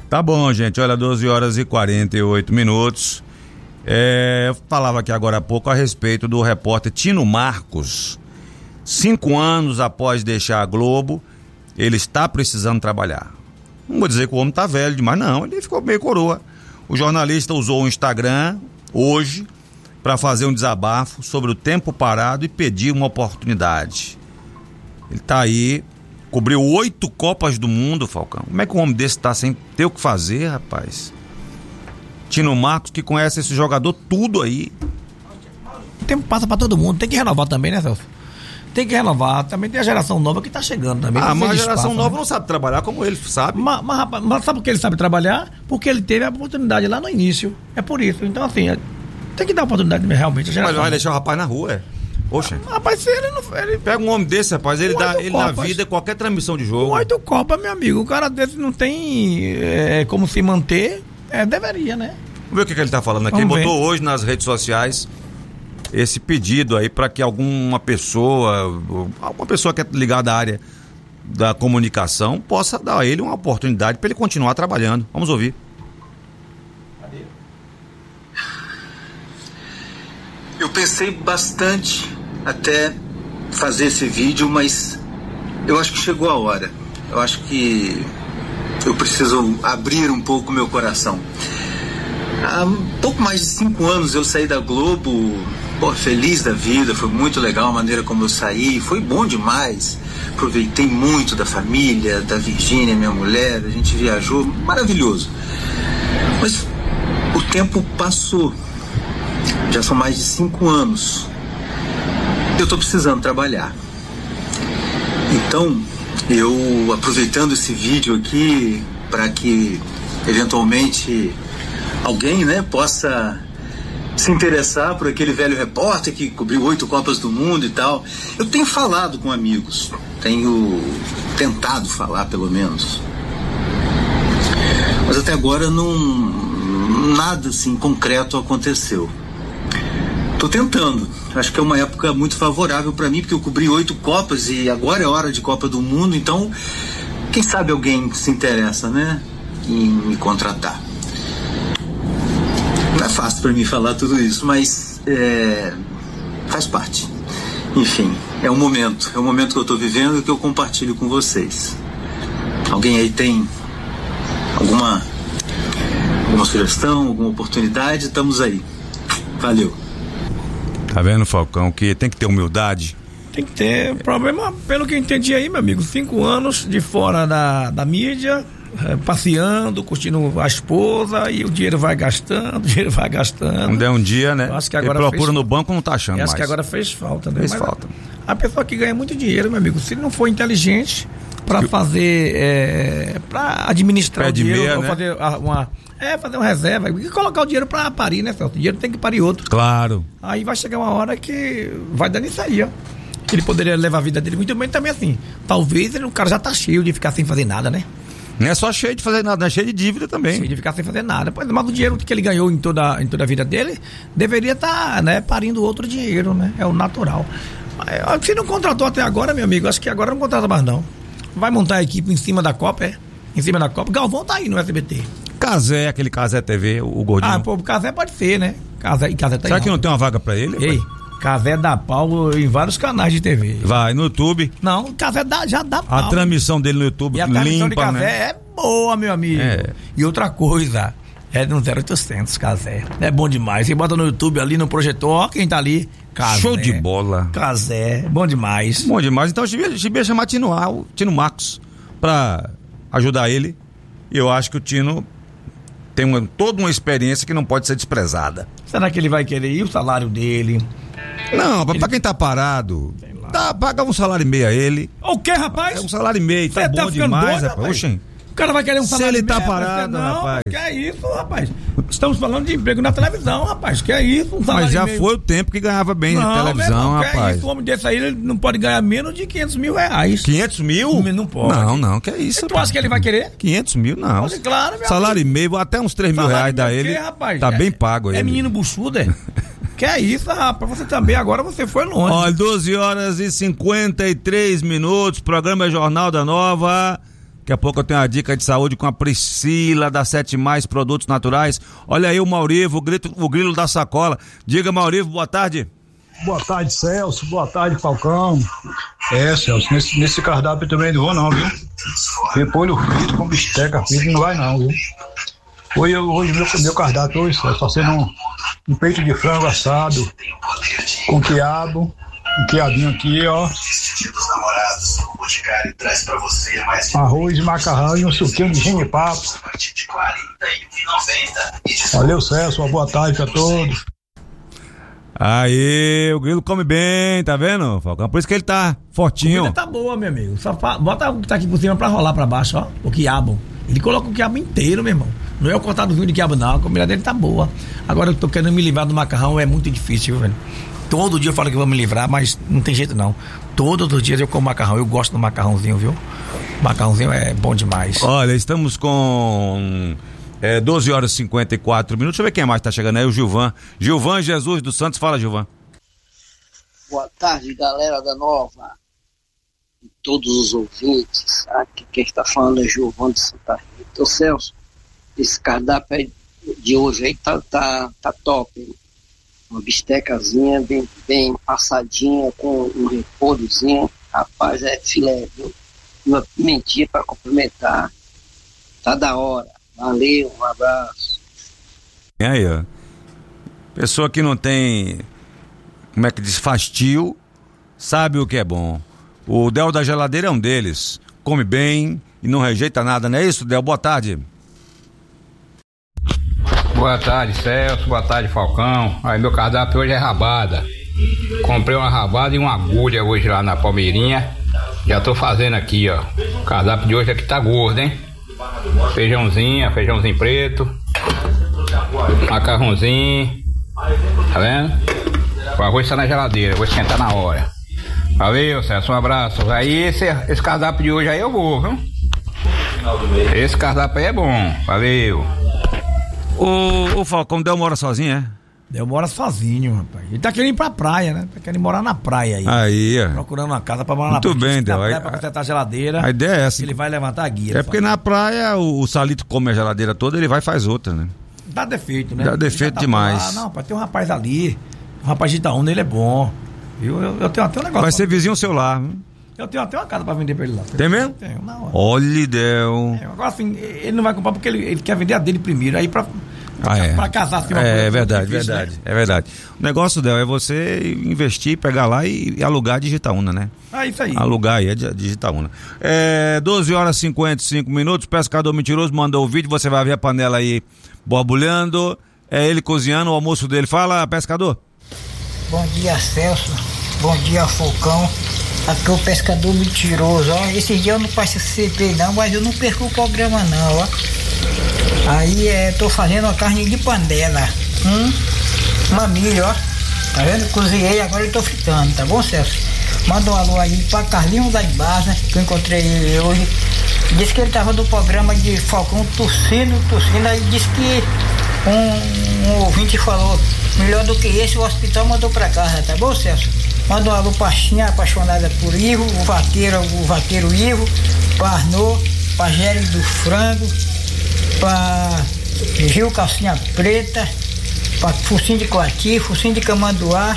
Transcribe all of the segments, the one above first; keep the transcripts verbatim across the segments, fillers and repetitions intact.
Tá bom, gente, olha, doze horas e quarenta e oito minutos. É, eu falava aqui agora há pouco a respeito do repórter Tino Marcos. Cinco anos após deixar a Globo, ele está precisando trabalhar. Não vou dizer que o homem tá velho demais, não, ele ficou meio coroa. O jornalista usou o Instagram hoje para fazer um desabafo sobre o tempo parado e pedir uma oportunidade. Ele tá aí, cobriu oito Copas do Mundo, Falcão. Como é que um homem desse tá sem ter o que fazer, rapaz? Tino Marcos, que conhece esse jogador tudo aí. O tempo passa pra todo mundo, tem que renovar também, né, Celso? Tem que renovar, também tem a geração nova que tá chegando também. Ah, mas a geração espaço, nova né? não sabe trabalhar como ele, sabe? Mas, mas, rapaz, mas sabe por que ele sabe trabalhar? Porque ele teve a oportunidade lá no início. É por isso. Então, assim, é, tem que dar oportunidade realmente. A geração Mas vai nova. deixar o rapaz na rua, é? Poxa. Rapaz, se ele não. Ele... Pega um homem desse, rapaz, ele dá ele na vida qualquer transmissão de jogo. Oito Copas, meu amigo. O cara desse não tem é, como se manter. É, deveria, né? Vamos ver o que, que ele tá falando aqui. Ele botou hoje nas redes sociais esse pedido aí para que alguma pessoa, alguma pessoa que é ligada à área da comunicação, possa dar a ele uma oportunidade para ele continuar trabalhando. Vamos ouvir. Eu pensei bastante até fazer esse vídeo, mas eu acho que chegou a hora. Eu acho que eu preciso abrir um pouco meu coração. Há um pouco mais de cinco anos eu saí da Globo, pô, feliz da vida, foi muito legal a maneira como eu saí, foi bom demais. Aproveitei muito da família, da Virgínia, minha mulher, a gente viajou, maravilhoso. Mas o tempo passou, já são mais de cinco anos. Eu estou precisando trabalhar. Então, eu aproveitando esse vídeo aqui para que eventualmente alguém, né, possa se interessar por aquele velho repórter que cobriu oito Copas do Mundo e tal. Eu tenho falado com amigos, tenho tentado falar pelo menos, mas até agora não, nada assim concreto aconteceu. Tô tentando, acho que é uma época muito favorável para mim, porque eu cobri oito Copas e agora é hora de Copa do Mundo, então quem sabe alguém se interessa, né, em me contratar. Não é fácil para mim falar tudo isso, mas é, faz parte. Enfim, é um momento, é um momento que eu estou vivendo e que eu compartilho com vocês. Alguém aí tem alguma, alguma sugestão, alguma oportunidade? Estamos aí. Valeu. Tá vendo, Falcão, que tem que ter humildade? Tem que ter. Problema, pelo que eu entendi aí, meu amigo, cinco anos de fora da, da mídia, é, passeando, curtindo a esposa, e o dinheiro vai gastando, o dinheiro vai gastando. Quando é um dia, né? Eu acho que agora ele procura fez... no banco, não tá achando eu acho mais. que agora fez falta, né? Fez Mas falta. A pessoa que ganha muito dinheiro, meu amigo, se não for inteligente para fazer, é, para administrar Pé o de dinheiro, meia, ou né? fazer uma, é, fazer uma reserva, e colocar o dinheiro para parir, né, Celso? O dinheiro tem que parir outro. Claro. Aí vai chegar uma hora que vai dando isso aí, ó. Ele poderia levar a vida dele muito bem também assim. Talvez ele, o cara já tá cheio de ficar sem fazer nada, né? Não é só cheio de fazer nada, é cheio de dívida também. Cheio de ficar sem fazer nada. Mas o dinheiro que ele ganhou em toda, em toda a vida dele deveria estar, tá, né, parindo outro dinheiro, né? É o natural. Mas, se não contratou até agora, meu amigo, acho que agora não contrata mais não. Vai montar a equipe em cima da Copa, é? Em cima da Copa. Galvão tá aí no S B T. Casé, aquele Casé T V, o gordinho. Ah, pô, o Casé pode ser, né? Casé, Casé tá aí. Será que não tem uma vaga pra ele? Ei, Casé dá pau em vários canais de T V. Vai, no YouTube. Não, o Casé dá, já dá pau. A transmissão dele no YouTube e a limpa, transmissão de Casé, né? é boa, meu amigo. É. E outra coisa, é no zero oitocentos Casé. É bom demais. Você bota no YouTube ali no projetor, ó, quem tá ali. Casé. Show de bola. Casé, bom demais. Bom demais. Então, eu devia chamar Tino, o Tino Marcos pra ajudar ele. E eu acho que o Tino tem uma, toda uma experiência que não pode ser desprezada. Será que ele vai querer ir o salário dele? Não, ele... pra quem tá parado, tá, paga um salário e meio a ele. O quê, rapaz? É um salário e meio, tá Cê bom tá demais, doido, rapaz. rapaz? Oxê. O cara vai querer um salário Se ele tá meio, parado, não, rapaz. Que é isso, rapaz? Estamos falando de emprego na televisão, rapaz. Que é isso? Um Mas já meio. foi o tempo que ganhava bem não, na televisão, irmão, rapaz. Que é isso? Um homem desse aí, ele não pode ganhar menos de quinhentos mil reais. quinhentos mil? Não pode. Não, não, que é isso. E tu acha que ele vai querer? quinhentos mil, não. Mas, claro, meu salário amigo. e meio, até uns três mil Salário reais dá meio ele. quê, rapaz? Tá é, bem pago é ele. É menino buchudo, é? Que é isso, rapaz? Você também, agora você foi longe. Olha, doze horas e cinquenta e três minutos, programa Jornal da Nova. Daqui a pouco eu tenho a dica de saúde com a Priscila da Sete Mais Produtos Naturais. Olha aí o Maurivo, o, grito, o grilo da sacola. Diga, Maurivo, boa tarde. Boa tarde, Celso. Boa tarde, Falcão. É, Celso, nesse, nesse cardápio eu também não vou não, viu? Repolho frito com bisteca frito não vai não, viu? Hoje, hoje meu, meu cardápio hoje, Celso, tá sendo um, um peito de frango assado com quiabo, um quiabinho aqui, ó. Arroz, macarrão e um suquinho de genipapo. Valeu, Celso, uma boa tarde pra todos. Aí, o grilo come bem, tá vendo, Falcão? Por isso que ele tá fortinho. A comida tá boa, meu amigo. Só fa... Bota o que tá aqui por cima pra rolar pra baixo, ó. O quiabo. Ele coloca o quiabo inteiro, meu irmão. Não é o cortadozinho de quiabo, não. A comida dele tá boa. Agora eu tô querendo me livrar do macarrão, é muito difícil, viu, velho? Todo dia eu falo que vou me livrar, mas não tem jeito não. Todos os dias eu como macarrão. Eu gosto do macarrãozinho, viu? Macarrãozinho é bom demais. Olha, estamos com... É, doze horas e cinquenta e quatro minutos. Deixa eu ver quem mais tá chegando aí, o Gilvan. Gilvan Jesus dos Santos, fala, Gilvan. Boa tarde, galera da Nova. E todos os ouvintes. Aqui quem está falando é Gilvan de Santa Rita. Então, Celso, esse cardápio de hoje aí tá, tá, tá top, hein? Uma bistecazinha bem, bem passadinha com um repolhozinho. Rapaz, é filé, viu? Uma pimentinha para complementar. Tá da hora. Valeu, um abraço. E aí, ó. Pessoa que não tem, como é que diz, fastio, sabe o que é bom. O Del da Geladeira é um deles. Come bem e não rejeita nada, não é isso, Del? Boa tarde. Boa tarde, Celso. Boa tarde, Falcão. Aí, meu cardápio hoje é rabada. Comprei uma rabada e uma agulha hoje lá na Palmeirinha. Já tô fazendo aqui, ó. O cardápio de hoje aqui tá gordo, hein? Feijãozinho, feijãozinho preto, macarrãozinho, tá vendo? O arroz tá na geladeira, vou esquentar na hora. Valeu, Celso, um abraço. Aí esse, esse cardápio de hoje aí eu vou, viu? Esse cardápio aí é bom, valeu. O, o Falcão Del mora sozinho, é? Del mora sozinho, rapaz. Ele tá querendo ir pra praia, né? Tá querendo morar na praia aí. Aí, ó. Procurando uma casa pra morar muito na praia. Muito bem, Del. Praia pra consertar a geladeira. A ideia é essa. Ele vai levantar a guia. É porque fala. Na praia o, o Salito come a geladeira toda, ele vai e faz outra, né? Dá defeito, né? Dá defeito tá demais. Lá. Não, rapaz, tem um rapaz ali. Um rapaz de Itaúna, ele é bom. Viu? Eu, eu tenho até um negócio. Vai ser vizinho seu lá. Hein? Eu tenho até uma casa pra vender pra ele lá. Tem mesmo? Tenho, na hora. Olha, Del. É, agora assim, ele não vai comprar porque ele, ele quer vender a dele primeiro. Aí pra. Ah, é. Pra casar assim, uma é, coisa é verdade, difícil, verdade, né? é verdade. O negócio, Del, é você investir, pegar lá e, e alugar de Itaúna, né? Ah, isso aí. Alugar aí é de, de Itaúna. É, doze horas e cinquenta e cinco minutos, Pescador Mentiroso mandou o vídeo, você vai ver a panela aí borbulhando, é ele cozinhando o almoço dele. Fala, Pescador. Bom dia, Celso. Bom dia, Falcão. Aqui é o Pescador Mentiroso, ó. Esse dia eu não participei não, mas eu não perco o programa não, ó. Aí é, tô fazendo uma carne de panela. Hum, uma milho, ó. Tá vendo? Cozinhei, agora eu tô fritando, tá bom, Celso? Manda um alô aí pra Carlinhos da Embasa, que eu encontrei ele hoje. Disse que ele tava no programa de Falcão tossindo, tossindo. Aí disse que um, um ouvinte falou, melhor do que esse, o hospital mandou pra casa, tá bom, Celso? Manda um alô pra Chinha, apaixonada por Ivo, o vaqueiro, o vaqueiro Ivo, pra Arnô, pra Gério do Frango, pra Gil Calcinha Preta, pra Focinho de Coati, Focinho de Camanduá,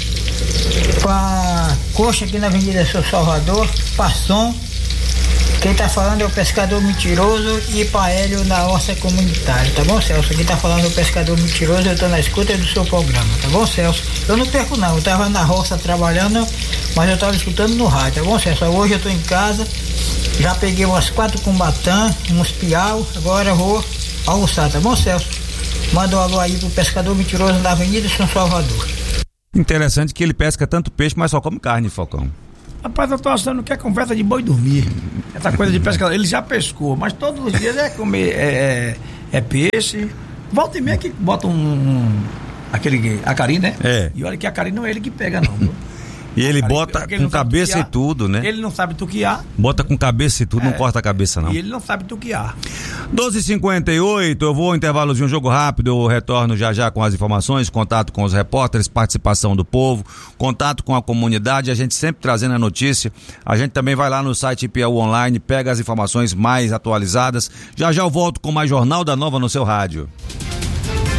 pra Coxa aqui na Avenida São Salvador, pra Som, quem tá falando é o Pescador Mentiroso, e pra Hélio na Horta Comunitária, tá bom, Celso? Quem tá falando é o Pescador Mentiroso, eu tô na escuta do seu programa, tá bom, Celso? Eu não perco não, eu tava na roça trabalhando, mas eu tava escutando no rádio, tá bom, Celso? Hoje eu tô em casa, já peguei umas quatro combatã, uns piau, agora eu vou almoçar, tá bom, Celso? Manda um alô aí pro Pescador Mentiroso na Avenida São Salvador. Interessante que ele pesca tanto peixe, mas só come carne, Falcão. Rapaz, eu tô achando que é conversa de boi dormir. Essa coisa de pescador, ele já pescou, mas todos os dias é comer é, é, é peixe. Volta e meia que bota um, um aquele acari, né? É. E olha que acari não é ele que pega não, viu? E ele cara, bota com cabeça e tudo, né? Ele não sabe tuquiar. Bota com cabeça e tudo, é. Não corta a cabeça, não. E ele não sabe tuquiar. doze e cinquenta e oito, eu vou intervalozinho, um jogo rápido, eu retorno já já com as informações, contato com os repórteres, participação do povo, contato com a comunidade, a gente sempre trazendo a notícia. A gente também vai lá no site Piauí Online, pega as informações mais atualizadas. Já já eu volto com mais Jornal da Nova no seu rádio.